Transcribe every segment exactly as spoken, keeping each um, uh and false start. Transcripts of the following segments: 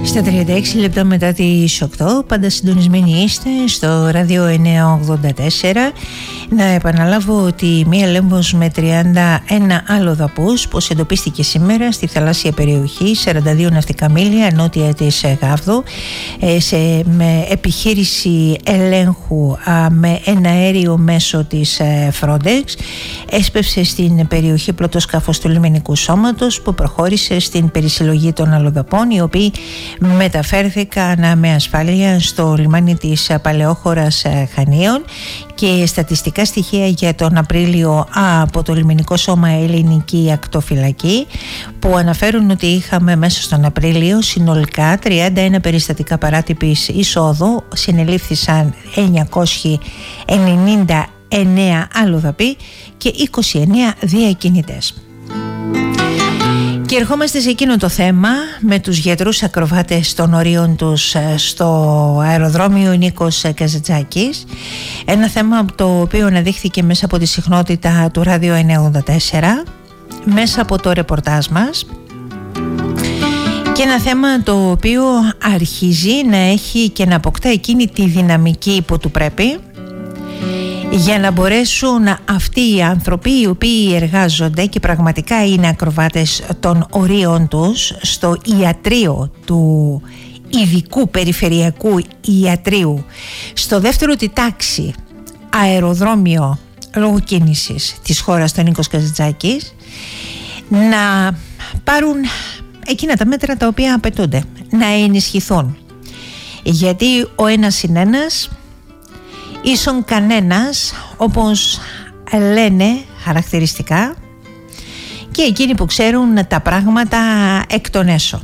Στα τριάντα έξι λεπτά μετά τις οκτώ, πάντα συντονισμένοι είστε στο ράδιο εννιακόσια ογδόντα τέσσερα. Να επαναλάβω ότι μία Λέμβος με τριάντα ένα αλλοδαπούς πως εντοπίστηκε σήμερα στη θαλάσσια περιοχή σαράντα δύο ναυτικά μίλια νότια της Γάβδου σε, με επιχείρηση ελέγχου α, με ένα αέριο μέσο της Frontex. Έσπευσε στην περιοχή πλωτοσκάφος του λιμενικού σώματος που προχώρησε στην περισυλλογή των αλλοδαπών, οι οποίοι μεταφέρθηκαν με ασφάλεια στο λιμάνι της Παλαιόχωρας Χανίων. Και στατιστικά στοιχεία για τον Απρίλιο από το Λιμενικό Σώμα Ελληνική Ακτοφυλακή που αναφέρουν ότι είχαμε μέσα στον Απρίλιο συνολικά τριάντα ένα περιστατικά παράτυπης εισόδου, συνελήφθησαν εννιακόσιοι ενενήντα εννέα αλλοδαποί και είκοσι εννέα διακινητές. Και ερχόμαστε σε εκείνο το θέμα με τους γιατρούς ακροβάτες των ορίων τους στο αεροδρόμιο Νίκος Καζαντζάκης. Ένα θέμα το οποίο αναδείχθηκε μέσα από τη συχνότητα του ράδιο εννιακόσια ογδόντα τέσσερα, μέσα από το ρεπορτάζ μας. Και ένα θέμα το οποίο αρχίζει να έχει και να αποκτά εκείνη τη δυναμική που του πρέπει, για να μπορέσουν αυτοί οι άνθρωποι οι οποίοι εργάζονται και πραγματικά είναι ακροβάτες των ορίων τους στο ιατρείο του ειδικού περιφερειακού ιατρείου, στο δεύτερο τη τάξη αεροδρόμιο λόγω κίνησης της χώρας των Νίκος Καζαντζάκης, να πάρουν εκείνα τα μέτρα τα οποία απαιτούνται, να ενισχυθούν, γιατί ο ένας συν ένας ίσον κανένας, όπως λένε χαρακτηριστικά και εκείνοι που ξέρουν τα πράγματα εκ των έσω.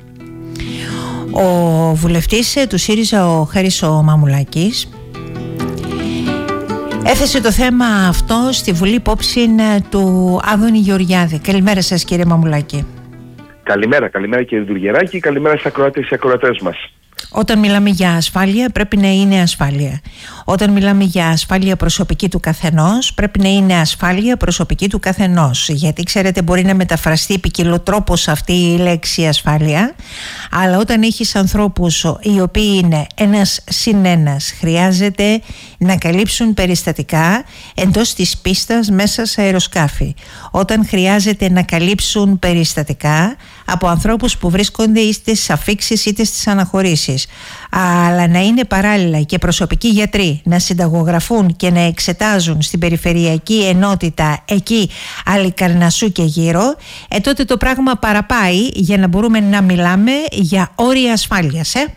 Ο βουλευτής του ΣΥΡΙΖΑ, ο Χάρης ο Μαμουλάκης, έθεσε το θέμα αυτό στη Βουλή υπόψη του Άδωνη Γεωργιάδη. Καλημέρα σας, κύριε Μαμουλάκη. Καλημέρα, καλημέρα κύριε Δουλγεράκη, καλημέρα στις ακροατές και ακροατές μας. Όταν μιλάμε για ασφάλεια πρέπει να είναι ασφάλεια. Όταν μιλάμε για ασφάλεια προσωπική του καθενός πρέπει να είναι ασφάλεια προσωπική του καθενός. Γιατί ξέρετε, μπορεί να μεταφραστεί ποικιλοτρόπως αυτή η λέξη ασφάλεια, αλλά όταν έχεις ανθρώπους οι οποίοι είναι ένας συν ένας, χρειάζεται να καλύψουν περιστατικά εντός της πίστας μέσα σε αεροσκάφη. Όταν χρειάζεται να καλύψουν περιστατικά από ανθρώπους που βρίσκονται είτε στις αφίξεις είτε στις αναχωρήσεις, αλλά να είναι παράλληλα και προσωπικοί γιατροί να συνταγογραφούν και να εξετάζουν στην περιφερειακή ενότητα εκεί Αλικαρνασσού και γύρω, ε, τότε το πράγμα παραπάει για να μπορούμε να μιλάμε για όρια ασφάλειας. Ε?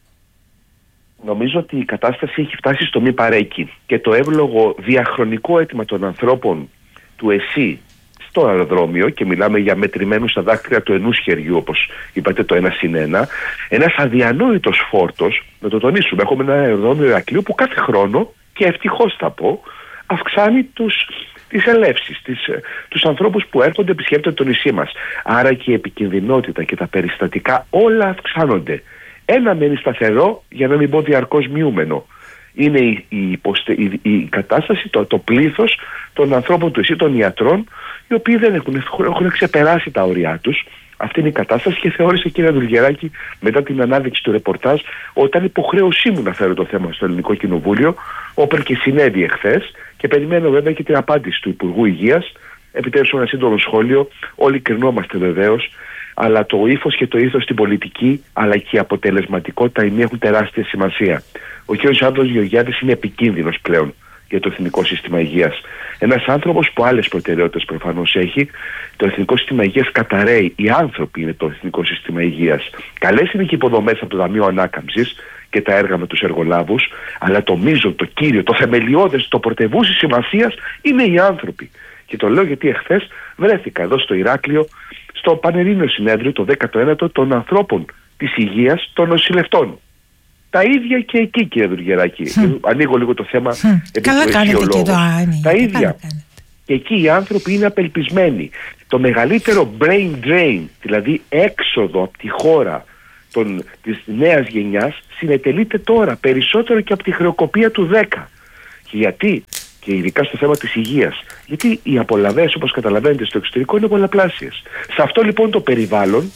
Νομίζω ότι η κατάσταση έχει φτάσει στο μη παρέκει και το εύλογο διαχρονικό αίτημα των ανθρώπων του ΕΣΥ στο αεροδρόμιο, και μιλάμε για μετρημένους στα δάκτυλα του ενός χεριού, όπως είπατε, το ένα συν ένα, ένας αδιανόητος φόρτος, να το τονίσουμε. Έχουμε ένα αεροδρόμιο Ηρακλείου που κάθε χρόνο, και ευτυχώς θα πω, αυξάνει τους, τις ελεύσεις, τις, τους ανθρώπους που έρχονται, επισκέπτονται το νησί μας. Άρα και η επικινδυνότητα και τα περιστατικά όλα αυξάνονται. Ένα μένει σταθερό, για να μην πω διαρκώς μειούμενο. Είναι η, η, υποστε, η, η κατάσταση, το, το πλήθος των ανθρώπων του ΕΣΥ, των ιατρών, οι οποίοι δεν έχουν, έχουν ξεπεράσει τα όρια τους. Αυτή είναι η κατάσταση, και θεώρησε, κύριε Δουλγεράκη, μετά την ανάδειξη του ρεπορτάζ, όταν υποχρέωσή μου να φέρω το θέμα στο Ελληνικό Κοινοβούλιο, όπερ και συνέβη εχθές, και περιμένω βέβαια και την απάντηση του Υπουργού Υγείας. Επιτρέψω ένα σύντομο σχόλιο. Όλοι κρινόμαστε βεβαίως, αλλά το ύφος και το ήθος στην πολιτική, αλλά και η αποτελεσματικότητα, οι μία έχουν τεράστια σημασία. Ο κ. Άδωνης Γεωργιάδης είναι επικίνδυνος πλέον για το Εθνικό Σύστημα Υγείας. Ένας άνθρωπος που άλλες προτεραιότητες προφανώς έχει. Το Εθνικό Σύστημα Υγείας καταραίει. Οι άνθρωποι είναι το Εθνικό Σύστημα Υγείας. Καλές είναι και οι υποδομές από το Ταμείο Ανάκαμψης και τα έργα με τους εργολάβους, αλλά το μείζον, το κύριο, το θεμελιώδες, το πρωτευούσι σημασίας είναι οι άνθρωποι. Και το λέω γιατί εχθές βρέθηκα εδώ στο Ηράκλειο, στο Πανελλήνιο Συνέδριο, το δέκατο ένατο των ανθρώπων της υγείας, των νοσηλευτών. Τα ίδια και εκεί, κύριε Δουλγεράκη. Mm. Ανοίγω λίγο το θέμα. Mm. Καλά κάνετε και εδώ, Άννη. Τα ίδια. Και εκεί οι άνθρωποι είναι απελπισμένοι. Το μεγαλύτερο brain drain, δηλαδή έξοδο από τη χώρα των, της νέας γενιάς, συνετελείται τώρα περισσότερο και από τη χρεοκοπία του δέκα. Και γιατί? Και ειδικά στο θέμα της υγείας. Γιατί οι απολαβές, όπως καταλαβαίνετε, στο εξωτερικό είναι πολλαπλάσιες. Σε αυτό λοιπόν το περιβάλλον,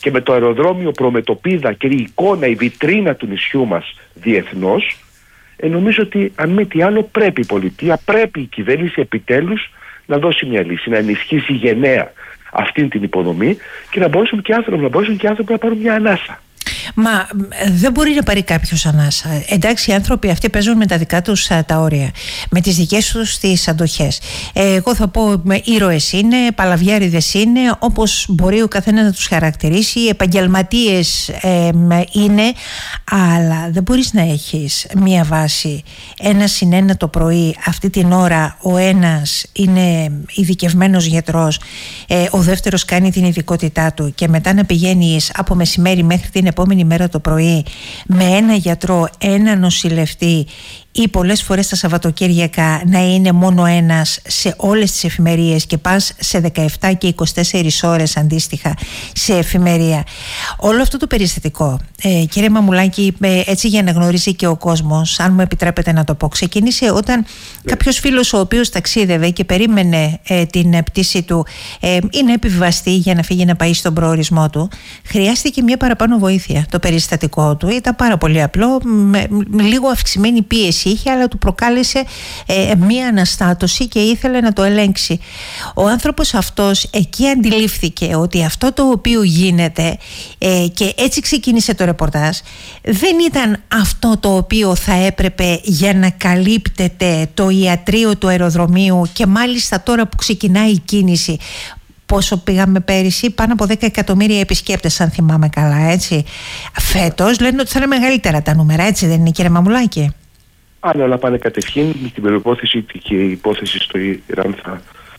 και με το αεροδρόμιο προμετωπίδα και η εικόνα, η βιτρίνα του νησιού μας διεθνώς, ε, νομίζω ότι αν μη τι άλλο πρέπει η πολιτεία, πρέπει η κυβέρνηση επιτέλους να δώσει μια λύση, να ενισχύσει γενναία αυτήν την υποδομή και να μπορέσουν και άνθρωποι να, μπορέσουν και άνθρωποι να πάρουν μια ανάσα. Μα δεν μπορεί να πάρει κάποιος ανάσα. Εντάξει, οι άνθρωποι αυτοί παίζουν με τα δικά τους τα όρια, με τις δικές τους τις αντοχές. Ε, εγώ θα πω ήρωες είναι, παλαβιάριδες είναι, όπως μπορεί ο καθένας να τους χαρακτηρίσει, επαγγελματίες ε, είναι, αλλά δεν μπορείς να έχεις μία βάση, ένα συν ένα το πρωί, αυτή την ώρα ο ένας είναι ειδικευμένος γιατρός, ε, ο δεύτερος κάνει την ειδικότητά του και μετά να πηγαίνεις από μεσημέρι μέχρι την επόμενη μέρα το πρωί με ένα γιατρό, ένα νοσηλευτή ή πολλές φορές τα Σαββατοκύριακα να είναι μόνο ένας σε όλες τις εφημερίες και πας σε δεκαεπτά και είκοσι τέσσερις ώρες αντίστοιχα σε εφημερία. Όλο αυτό το περιστατικό, ε, κύριε Μαμουλάκη, ε, έτσι για να γνωρίζει και ο κόσμος, αν μου επιτρέπετε να το πω, ξεκίνησε όταν yeah. κάποιος φίλος ο οποίος ταξίδευε και περίμενε ε, την πτήση του ε, ή να επιβιβαστεί για να φύγει να πάει στον προορισμό του, χρειάστηκε μια παραπάνω βοήθεια. Το περιστατικό του ήταν πάρα πολύ απλό, με, με λίγο αυξημένη πίεση είχε, αλλά του προκάλεσε ε, μία αναστάτωση και ήθελε να το ελέγξει. Ο άνθρωπος αυτός εκεί αντιλήφθηκε ότι αυτό το οποίο γίνεται ε, και έτσι ξεκίνησε το ρεπορτάζ, δεν ήταν αυτό το οποίο θα έπρεπε για να καλύπτεται το ιατρείο του αεροδρομίου, και μάλιστα τώρα που ξεκινάει η κίνηση. Πόσο πήγαμε πέρυσι, πάνω από δέκα εκατομμύρια επισκέπτες, αν θυμάμαι καλά, έτσι. Φέτος λένε ότι θα είναι μεγαλύτερα τα νούμερα, έτσι δεν είναι, κύριε Μαμουλάκη? Αν όλα πάνε κατευθείαν, με την προπόθεση και η υπόθεση στο Ιράν θα...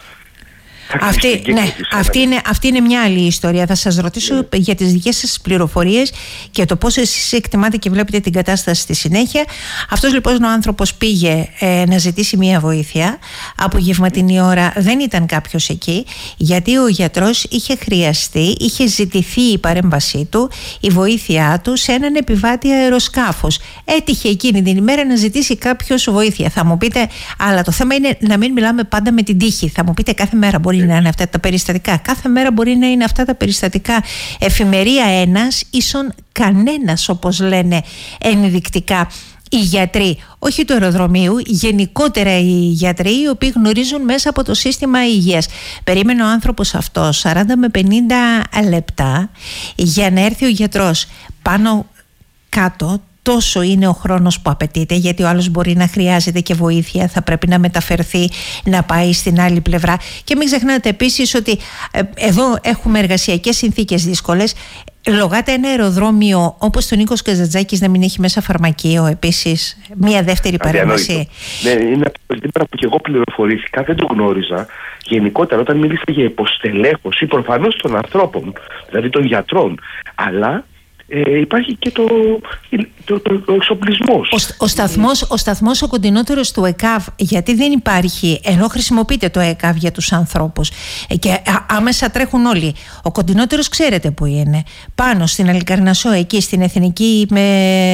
Αυτή, ναι, αυτή, είναι, αυτή είναι μια άλλη ιστορία. Θα σας ρωτήσω yeah. για τις δικές σας πληροφορίες και το πώς εσείς εκτιμάτε και βλέπετε την κατάσταση στη συνέχεια. Αυτός λοιπόν ο άνθρωπος πήγε ε, να ζητήσει μια βοήθεια. Απογευματινή ώρα δεν ήταν κάποιος εκεί, γιατί ο γιατρός είχε χρειαστεί, είχε ζητηθεί η παρέμβασή του, η βοήθειά του σε έναν επιβάτη αεροσκάφος. Έτυχε εκείνη την ημέρα να ζητήσει κάποιος βοήθεια. Θα μου πείτε, αλλά το θέμα είναι να μην μιλάμε πάντα με την τύχη. Θα μου πείτε, κάθε μέρα μπορεί να είναι αυτά τα περιστατικά. Κάθε μέρα μπορεί να είναι αυτά τα περιστατικά. Εφημερία ένας ίσον κανένας, όπως λένε ενδεικτικά οι γιατροί, όχι του αεροδρομίου, γενικότερα οι γιατροί, οι οποίοι γνωρίζουν μέσα από το σύστημα υγείας. Περίμενε ο άνθρωπος αυτός σαράντα με πενήντα λεπτά για να έρθει ο γιατρός. Πάνω κάτω τόσο είναι ο χρόνος που απαιτείται, γιατί ο άλλος μπορεί να χρειάζεται και βοήθεια, θα πρέπει να μεταφερθεί, να πάει στην άλλη πλευρά. Και μην ξεχνάτε επίσης ότι ε, εδώ έχουμε εργασιακές συνθήκες δύσκολες. Λογάται ένα αεροδρόμιο όπως το Νίκος Καζαντζάκης να μην έχει μέσα φαρμακείο, επίσης μία δεύτερη παρέμβαση? Ναι, είναι ζήτημα που και εγώ πληροφορήθηκα, δεν το γνώριζα. Γενικότερα, όταν μίλησα για υποστελέχωση προφανώς των ανθρώπων, δηλαδή των γιατρών, αλλά Ε, υπάρχει και το, το, το, το εξοπλισμός. Ο, ο, σταθμός, ο σταθμός ο κοντινότερος του ΕΚΑΒ, γιατί δεν υπάρχει, ενώ χρησιμοποιείται το ΕΚΑΒ για τους ανθρώπους ε, και α, άμεσα τρέχουν όλοι. Ο κοντινότερος ξέρετε που είναι? Πάνω στην Αλικαρνασσό, εκεί στην Εθνική με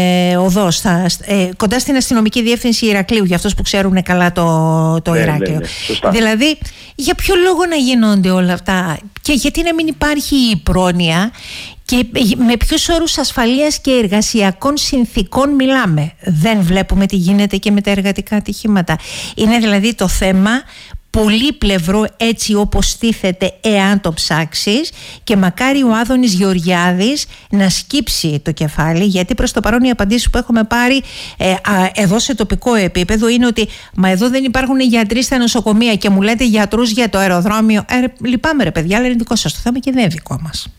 οδό, στα, ε, κοντά στην αστυνομική διεύθυνση Ηρακλείου, για αυτούς που ξέρουν καλά το, το ναι, Ηράκλειο. Ναι, ναι, δηλαδή, για ποιο λόγο να γίνονται όλα αυτά και γιατί να μην υπάρχει η πρόνοια? Και με ποιους όρους ασφαλείας και εργασιακών συνθήκων μιλάμε? Δεν βλέπουμε τι γίνεται και με τα εργατικά ατυχήματα. Είναι δηλαδή το θέμα πολύπλευρο, έτσι όπως τίθεται, εάν το ψάξεις, και μακάρι ο Άδωνης Γεωργιάδης να σκύψει το κεφάλι, γιατί προς το παρόν οι απαντήσεις που έχουμε πάρει ε, α, εδώ σε τοπικό επίπεδο είναι ότι μα εδώ δεν υπάρχουν γιατροί στα νοσοκομεία και μου λέτε γιατρούς για το αεροδρόμιο. Ε, λυπάμαι ρε παιδιά, αλλά είναι δικό σας το θέμα και δεν είναι δικό μας.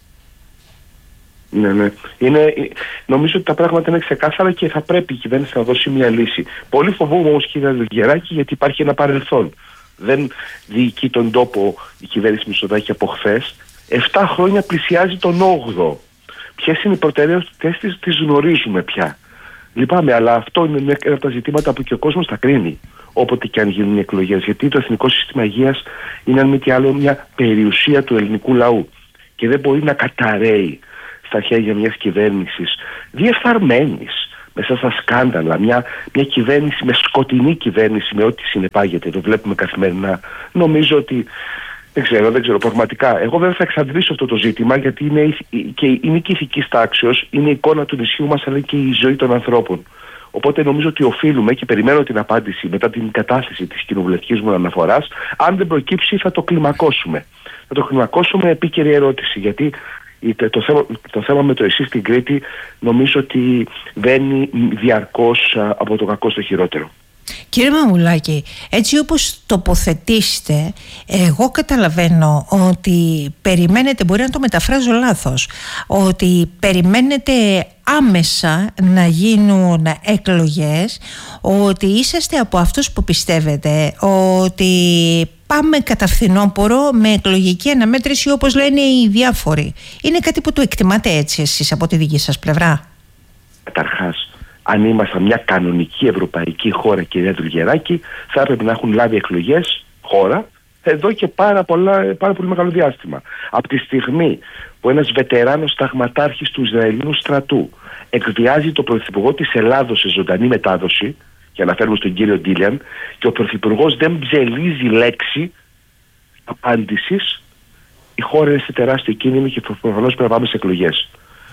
Ναι, ναι. Είναι, νομίζω ότι τα πράγματα είναι ξεκάθαρα και θα πρέπει η κυβέρνηση να δώσει μια λύση. Πολύ φοβούμαι όμως, κύριε Γεράκη, γιατί υπάρχει ένα παρελθόν. Δεν διοικεί τον τόπο η κυβέρνηση Μητσοτάκη από χθες. Εφτά χρόνια πλησιάζει τον όγδοο. Ποιες είναι οι προτεραιότητες της, τις γνωρίζουμε πια. Λυπάμαι, αλλά αυτό είναι ένα από τα ζητήματα που και ο κόσμος θα κρίνει όποτε και αν γίνουν οι εκλογές. Γιατί το Εθνικό Σύστημα Υγείας είναι, αν μη τι άλλο, μια περιουσία του ελληνικού λαού και δεν μπορεί να καταρρέει στα χέρια μιας κυβέρνησης διεφθαρμένης μέσα στα σκάνδαλα, μια, μια κυβέρνηση με σκοτεινή κυβέρνηση, με ό,τι συνεπάγεται, το βλέπουμε καθημερινά. Νομίζω ότι Δεν ξέρω, δεν ξέρω πραγματικά. Εγώ δεν θα εξαντλήσω αυτό το ζήτημα, γιατί είναι και, είναι και ηθικής τάξεως, είναι η εικόνα του νησιού μας, αλλά και η ζωή των ανθρώπων. Οπότε νομίζω ότι οφείλουμε, και περιμένω την απάντηση μετά την κατάθεση της κοινοβουλευτικής μου αναφοράς, αν δεν προκύψει θα το κλιμακώσουμε. Θα το κλιμακώσουμε, επίκαιρη ερώτηση, γιατί το θέμα, το θέμα με το ΕΣΥ στην Κρήτη νομίζω ότι βαίνει διαρκώς από το κακό στο χειρότερο. Κύριε Μαμουλάκη, έτσι όπως τοποθετήσετε, εγώ καταλαβαίνω ότι περιμένετε, μπορεί να το μεταφράζω λάθος, ότι περιμένετε άμεσα να γίνουν εκλογές, ότι είσαστε από αυτούς που πιστεύετε ότι πάμε κατά φθινόπωρο με εκλογική αναμέτρηση, όπως λένε οι διάφοροι. Είναι κάτι που το εκτιμάτε έτσι εσείς από τη δική σας πλευρά? Καταρχάς, αν ήμασταν μια κανονική ευρωπαϊκή χώρα, κυρία Δουλγεράκη, θα έπρεπε να έχουν λάβει εκλογές χώρα εδώ και πάρα, πολλά, πάρα πολύ μεγάλο διάστημα. Από τη στιγμή που ένας βετεράνος ταγματάρχης του Ισραηλινού στρατού εκβιάζει τον πρωθυπουργό της Ελλάδος σε ζωντανή μετάδοση, για να φέρουμε στον κύριο Ντίλιαν, και ο πρωθυπουργός δεν ψελίζει λέξη απάντησης, η χώρα είναι σε τεράστιο κίνδυνο και προφανώς πρέπει να πάμε σε εκλογές.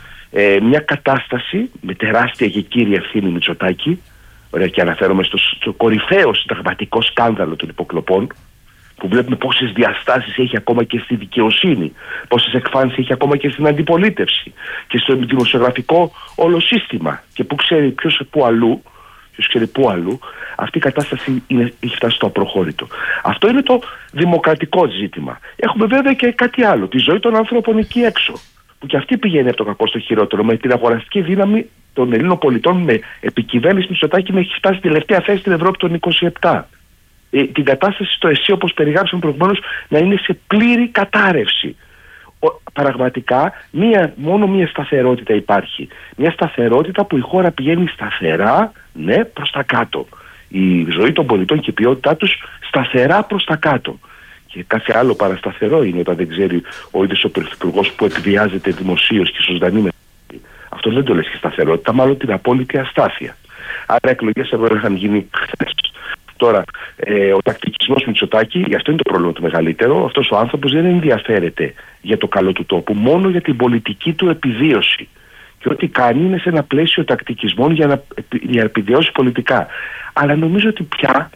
Ε, μια κατάσταση με τεράστια και κύρια ευθύνη Μητσοτάκη, ωραία, και αναφέρομαι στο, στο κορυφαίο συνταγματικό σκάνδαλο των υποκλοπών, που βλέπουμε πόσες διαστάσεις έχει ακόμα και στη δικαιοσύνη, πόσες εκφάνσεις έχει ακόμα και στην αντιπολίτευση και στο δημοσιογραφικό όλο σύστημα, και που ξέρει ποιος που αλλού, ποιος ξέρει που αλλού, αυτή η κατάσταση είναι, έχει φτάσει στο απροχώρητο. Αυτό είναι το δημοκρατικό ζήτημα. Έχουμε βέβαια και κάτι άλλο, τη ζωή των ανθρώπων εκεί έξω, που και αυτή πηγαίνει από το κακό στο χειρότερο, με την αγοραστική δύναμη των Ελλήνων πολιτών, με επικυβέρνηση Μητσοτάκη να έχει φτάσει τελευταία θέση στην Ευρώπη των είκοσι επτά. Ε, την κατάσταση στο ΕΣΥ, όπως περιγράψαμε προηγουμένως, να είναι σε πλήρη κατάρρευση. Ο, πραγματικά μία, μόνο μία σταθερότητα υπάρχει. Μία σταθερότητα που η χώρα πηγαίνει σταθερά, ναι, προς τα κάτω. Η ζωή των πολιτών και η ποιότητά τους σταθερά προς τα κάτω. Και κάθε άλλο παρασταθερό είναι όταν δεν ξέρει ο ίδιος ο πρωθυπουργός που εκβιάζεται δημοσίως και ζωντανή μετάδοση. Αυτό δεν το λες και σταθερότητα, μάλλον την απόλυτη αστάθεια. Άρα εκλογές εδώ είχαν γίνει χθες. Τώρα, ε, ο τακτικισμός Μητσοτάκη, γι' αυτό είναι το πρόβλημα το μεγαλύτερο, αυτός ο άνθρωπος δεν ενδιαφέρεται για το καλό του τόπου, μόνο για την πολιτική του επιβίωση. Και ό,τι κάνει είναι σε ένα πλαίσιο τακτικισμών για να, για να επιβιώσει πολιτικά. Αλλά νομίζω ότι πια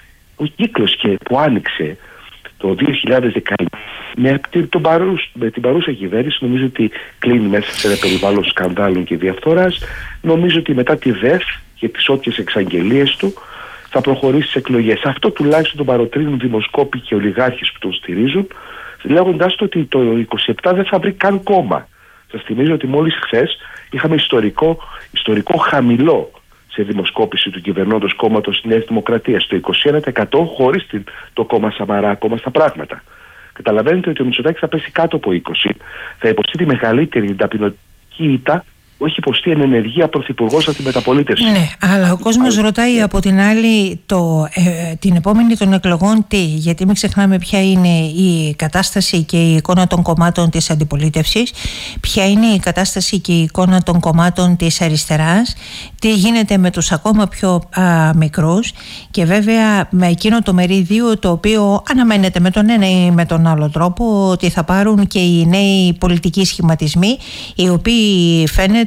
ο κύκλος και που άνοιξε το δύο χιλιάδες δεκαεννιά με την, παρούς, με την παρούσα κυβέρνηση, νομίζω ότι κλείνει μέσα σε ένα περιβάλλον σκανδάλων και διαφθοράς. Νομίζω ότι μετά τη ΔΕΘ και τις όποιες εξαγγελίες του θα προχωρήσει στις εκλογές. Αυτό τουλάχιστον τον παροτρύνουν δημοσκόποι και ολιγάρχες που τον στηρίζουν, λέγοντας το ότι το είκοσι επτά δεν θα βρει καν κόμμα. Σας θυμίζω ότι μόλις χθες είχαμε ιστορικό, ιστορικό χαμηλό σε δημοσκόπηση του κυβερνώντος κόμματος Νέας Δημοκρατίας, το είκοσι ένα τοις εκατό, χωρίς το κόμμα Σαμαρά ακόμα στα πράγματα. Καταλαβαίνετε ότι ο Μητσοτάκης θα πέσει κάτω από είκοσι, θα υποστεί τη μεγαλύτερη ταπεινωτική ήττα που έχει υποστεί εν ενεργεία πρωθυπουργός από τη μεταπολίτευση. Ναι, αλλά ο κόσμος ρωτάει από την άλλη το, ε, την επόμενη των εκλογών τι, γιατί μην ξεχνάμε ποια είναι η κατάσταση και η εικόνα των κομμάτων της αντιπολίτευσης, ποια είναι η κατάσταση και η εικόνα των κομμάτων της αριστεράς, τι γίνεται με τους ακόμα πιο α, μικρούς, και βέβαια με εκείνο το μερίδιο το οποίο αναμένεται με τον ένα ή με τον άλλο τρόπο ότι θα πάρουν και οι νέοι πολιτικοί σχηματισμοί, οι οποίοι φαίνεται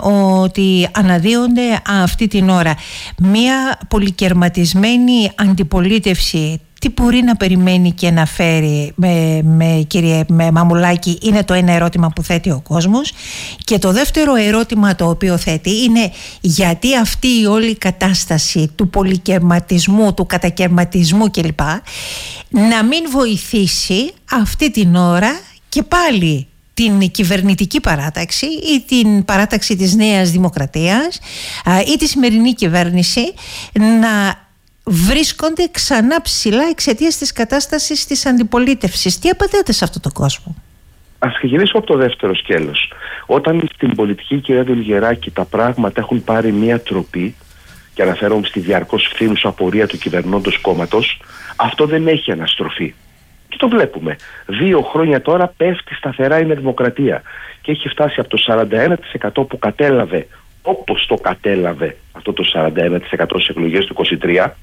ότι αναδύονται αυτή την ώρα. Μια πολυκερματισμένη αντιπολίτευση τι μπορεί να περιμένει και να φέρει, με, με, κύριε με Μαμουλάκη, είναι το ένα ερώτημα που θέτει ο κόσμος. Και το δεύτερο ερώτημα το οποίο θέτει είναι γιατί αυτή η όλη κατάσταση του πολυκερματισμού, του κατακερματισμού κλπ να μην βοηθήσει αυτή την ώρα και πάλι την κυβερνητική παράταξη ή την παράταξη της Νέας Δημοκρατίας ή τη σημερινή κυβέρνηση να βρίσκονται ξανά ψηλά εξαιτίας της κατάστασης της αντιπολίτευσης. Τι απαντάτε σε αυτόν τον κόσμο? Ας ξεκινήσω από το δεύτερο σκέλος. Όταν στην πολιτική, κυρία Δουλγεράκη, τα πράγματα έχουν πάρει μία τροπή, και αναφέρομαι στη διαρκώς φθήνουσα απορία του κυβερνώντος κόμματος, αυτό δεν έχει αναστροφή. Και το βλέπουμε. Δύο χρόνια τώρα πέφτει σταθερά η Νέα Δημοκρατία και έχει φτάσει από το σαράντα ένα τοις εκατό που κατέλαβε, όπως το κατέλαβε αυτό το σαράντα ένα τοις εκατό στις εκλογές του είκοσι τρία,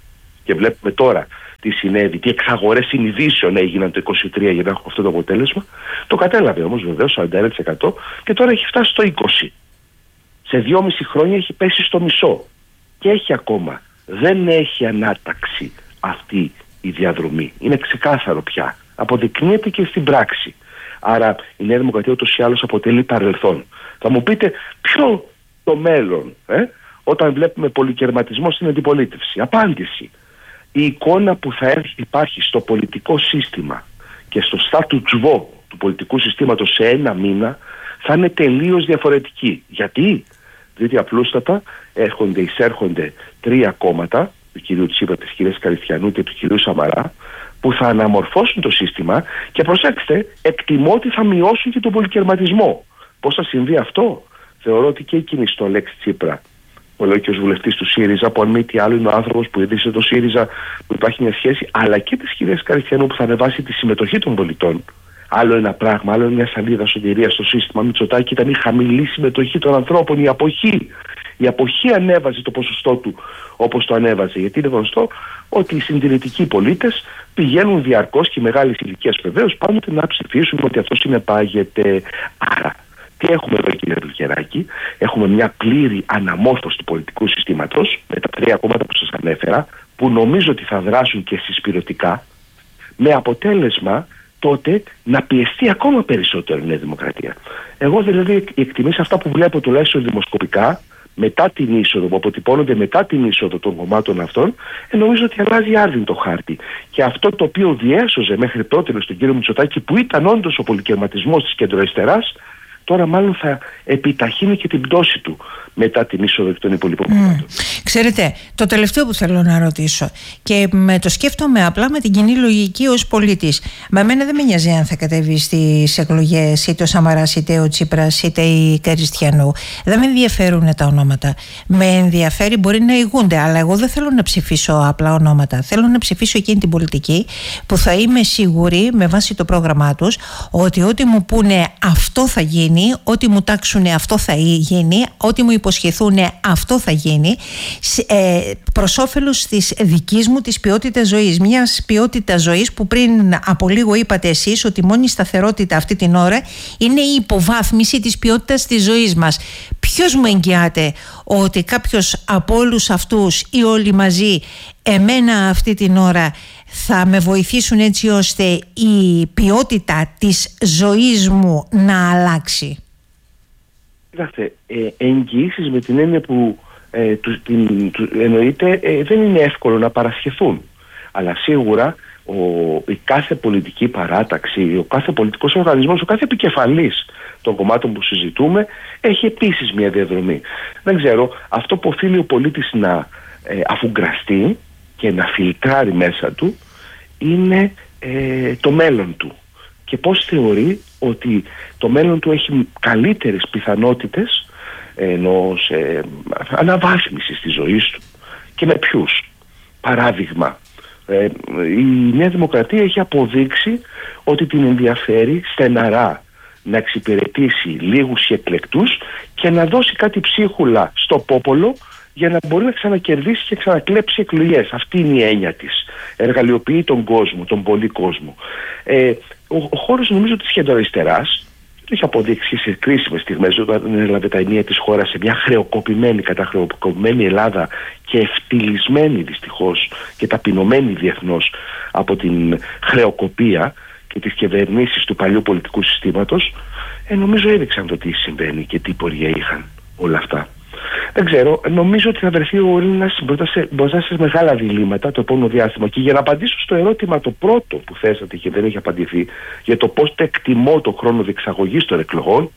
Και βλέπουμε τώρα τι συνέβη, τι εξαγορές συνειδήσεων έγιναν το είκοσι τρία για να έχουμε αυτό το αποτέλεσμα. Το κατέλαβε όμως βεβαίως σαράντα ένα τοις εκατό και τώρα έχει φτάσει στο είκοσι τοις εκατό. Σε δυόμιση χρόνια έχει πέσει στο μισό. Και έχει ακόμα. Δεν έχει ανάταξη αυτή η διαδρομή. Είναι ξεκάθαρο πια. Αποδεικνύεται και στην πράξη. Άρα η Νέα Δημοκρατία ούτως ή άλλως αποτελεί παρελθόν. Θα μου πείτε ποιο το μέλλον, ε? όταν βλέπουμε πολυκερματισμό στην αντιπολίτευση. Απάντηση. Η εικόνα που θα έρθει, υπάρχει στο πολιτικό σύστημα και στο status quo του πολιτικού συστήματος σε ένα μήνα θα είναι τελείως διαφορετική. Γιατί? Διότι απλούστατα έρχονται, εισέρχονται τρία κόμματα, του κυρίου Τσίπρα, της κυρίας Καριστιανού και του κυρίου Σαμαρά, που θα αναμορφώσουν το σύστημα και προσέξτε, εκτιμώ ότι θα μειώσουν και τον πολυκερματισμό. Πώς θα συμβεί αυτό? Θεωρώ ότι και εκείνη στο Λέξη Τσίπρα, ο λέω και ως βουλευτής του ΣΥΡΙΖΑ, που αν μη τι άλλο είναι ο άνθρωπος που ίδρυσε το ΣΥΡΙΖΑ, που υπάρχει μια σχέση, αλλά και της κυρίας Καριστιανού που θα ανεβάσει τη συμμετοχή των πολιτών. Άλλο ένα πράγμα, άλλο μια σαλίδα σωτηρίας στο σύστημα Μητσοτάκη ήταν η χαμηλή συμμετοχή των ανθρώπων, η αποχή. Η αποχή ανέβαζε το ποσοστό του όπως το ανέβαζε. Γιατί είναι γνωστό ότι οι συντηρητικοί πολίτες πηγαίνουν διαρκώς και μεγάλης ηλικίας βεβαίως πάντοτε να ψηφίσουν ότι αυτό συνεπάγεται. Άρα, τι έχουμε εδώ, κύριε Δουλκεράκη? Έχουμε μια πλήρη αναμόρφωση του πολιτικού συστήματος με τα τρία κόμματα που σας ανέφερα, που νομίζω ότι θα δράσουν και συσπηρωτικά, με αποτέλεσμα τότε να πιεστεί ακόμα περισσότερο η Νέα Δημοκρατία. Εγώ δηλαδή εκτιμήσω αυτά που βλέπω τουλάχιστον δημοσκοπικά, μετά την είσοδο, που αποτυπώνονται μετά την είσοδο των κομμάτων αυτών, ε, νομίζω ότι αλλάζει άρδιν το χάρτη. Και αυτό το οποίο διέσωζε μέχρι τότε στον κύριο Μητσοτάκη, που ήταν όντως ο πολυκερματισμός της κεντροαριστεράς, τώρα μάλλον θα επιταχύνει και την πτώση του μετά την είσοδο των υπολοιπών κομμάτων. Mm. Ξέρετε, το τελευταίο που θέλω να ρωτήσω, και με το σκέφτομαι απλά με την κοινή λογική ως πολίτης. Με εμένα δεν με νοιάζει αν θα κατέβει στις εκλογές είτε ο Σαμαράς, είτε ο Τσίπρας, είτε η Καριστιανού. Δεν με ενδιαφέρουν τα ονόματα. Με ενδιαφέρει, μπορεί να ηγούνται, αλλά εγώ δεν θέλω να ψηφίσω απλά ονόματα. Θέλω να ψηφίσω εκείνη την πολιτική που θα είμαι σίγουρη με βάση το πρόγραμμά τους ότι ό,τι μου πούνε αυτό θα γίνει, ό,τι μου τάξουν αυτό θα γίνει, ό,τι μου υποσχεθούν αυτό θα γίνει, ε, προς όφελος της δικής μου της ποιότητας ζωής. Μιας ποιότητας ζωής που πριν από λίγο είπατε εσείς ότι μόνη σταθερότητα αυτή την ώρα είναι η υποβάθμιση της ποιότητας της ζωής μας. Ποιος μου εγγυάται ότι κάποιος από όλους αυτούς ή όλοι μαζί εμένα αυτή την ώρα θα με βοηθήσουν έτσι ώστε η ποιότητα της ζωής μου να αλλάξει? Κοιτάξτε, ε, εγγυήσεις με την έννοια που ε, του, την, του, εννοείται ε, δεν είναι εύκολο να παρασχεθούν. Αλλά σίγουρα ο, η κάθε πολιτική παράταξη, ο κάθε πολιτικός οργανισμός, ο κάθε επικεφαλής των κομμάτων που συζητούμε έχει επίσης μια διαδρομή. Δεν ξέρω, αυτό που οφείλει ο πολίτης να ε, αφουγκραστεί και να φιλτράρει μέσα του είναι ε, το μέλλον του και πώς θεωρεί ότι το μέλλον του έχει καλύτερες πιθανότητες ενός ε, αναβάθμισης της ζωής του και με ποιους. Παράδειγμα, ε, η Νέα Δημοκρατία έχει αποδείξει ότι την ενδιαφέρει στεναρά να εξυπηρετήσει λίγους και εκλεκτούς και να δώσει κάτι ψίχουλα στο πόπολο για να μπορεί να ξανακερδίσει και ξανακλέψει εκλογές. Αυτή είναι η έννοια της. Εργαλειοποιεί τον κόσμο, τον πολύ κόσμο. Ε, ο, ο χώρος νομίζω της κεντροαριστεράς το έχει αποδείξει σε κρίσιμες στιγμές όταν έλαβε τα ενία της χώρας σε μια χρεοκοπημένη, καταχρεοκοπημένη Ελλάδα και ευτυλισμένη δυστυχώς και ταπεινωμένη διεθνώς από την χρεοκοπία και τις κυβερνήσεις του παλιού πολιτικού συστήματος. Ε, νομίζω έδειξαν το τι συμβαίνει και τι πορεία είχαν όλα αυτά. Δεν ξέρω, νομίζω ότι θα βρεθεί ο Έλληνας μπροστά σε μεγάλα διλήμματα το επόμενο διάστημα. Και για να απαντήσω στο ερώτημα το πρώτο που θέσατε και δεν έχει απαντηθεί, για το πώς το εκτιμώ το χρόνο διεξαγωγής των εκλογών,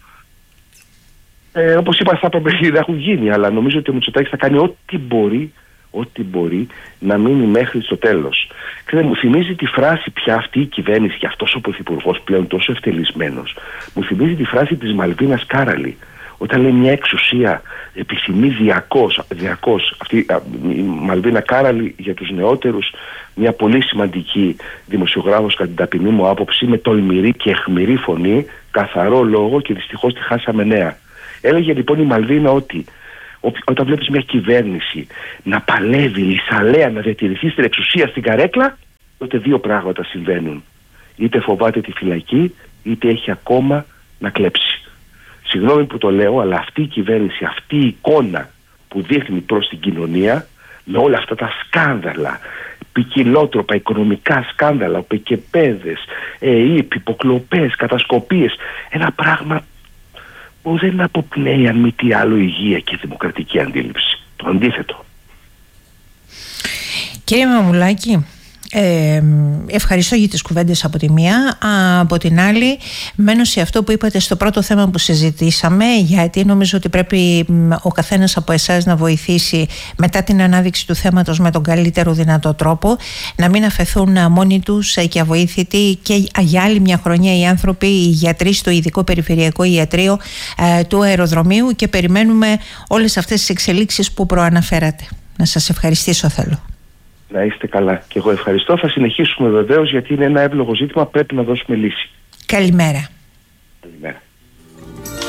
ε, όπως είπα, θα έπρεπε να έχουν γίνει, αλλά νομίζω ότι ο Μητσοτάκης θα κάνει ό,τι μπορεί, ό,τι μπορεί να μείνει μέχρι στο τέλος. Και μου θυμίζει τη φράση πια αυτή η κυβέρνηση και αυτός ο πρωθυπουργός πλέον τόσο ευτελισμένος, μου θυμίζει τη φράση της Μαλβίνας Κάραλη. Όταν λέει μια εξουσία επιθυμεί διακώς, διακώς αυτή η Μαλβίνα Κάραλη για τους νεότερους, μια πολύ σημαντική δημοσιογράφος κατά την ταπεινή μου άποψη, με τολμηρή και αιχμηρή φωνή, καθαρό λόγο και δυστυχώς τη χάσαμε νέα. Έλεγε λοιπόν η Μαλβίνα ότι όταν βλέπεις μια κυβέρνηση να παλεύει λυσαλέα να διατηρηθεί στην εξουσία στην καρέκλα, τότε δύο πράγματα συμβαίνουν. Είτε φοβάται τη φυλακή, είτε έχει ακόμα να κλέψει. Συγγνώμη που το λέω, αλλά αυτή η κυβέρνηση, αυτή η εικόνα που δείχνει προς την κοινωνία, με όλα αυτά τα σκάνδαλα, ποικιλότροπα οικονομικά σκάνδαλα, πεκεπέδες, ΕΕΠ, υποκλοπές, κατασκοπίες, ένα πράγμα που δεν αποπνέει αν μη τι άλλο υγεία και δημοκρατική αντίληψη. Το αντίθετο. Κύριε Μαμουλάκη, Ε, ευχαριστώ για τις κουβέντες από τη μία. Από την άλλη, μένω σε αυτό που είπατε στο πρώτο θέμα που συζητήσαμε, γιατί νομίζω ότι πρέπει ο καθένας από εσάς να βοηθήσει μετά την ανάδειξη του θέματος με τον καλύτερο δυνατό τρόπο, να μην αφαιθούν μόνοι τους και αβοήθητοι και για άλλη μια χρονιά οι άνθρωποι, οι γιατροί στο ειδικό περιφερειακό ιατρείο ε, του αεροδρομίου, και περιμένουμε όλες αυτές τις εξελίξεις που προαναφέρατε. Να σας ευχαριστήσω θέλω. Να είστε καλά. Και εγώ ευχαριστώ. Θα συνεχίσουμε βεβαίως, γιατί είναι ένα εύλογο ζήτημα. Πρέπει να δώσουμε λύση. Καλημέρα. Καλημέρα.